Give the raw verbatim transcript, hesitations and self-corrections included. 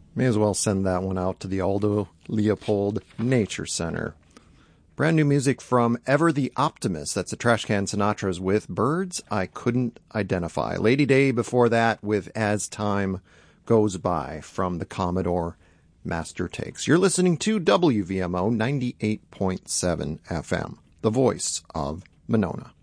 May as well send that one out to the Aldo Leopold Nature Center. Brand new music from Ever the Optimist. That's the Trashcan Sinatras with Birds I Couldn't Identify. Lady Day before that with As Time Goes By from the Commodore Master Takes. You're listening to W V M O ninety-eight point seven F M, the voice of Monona.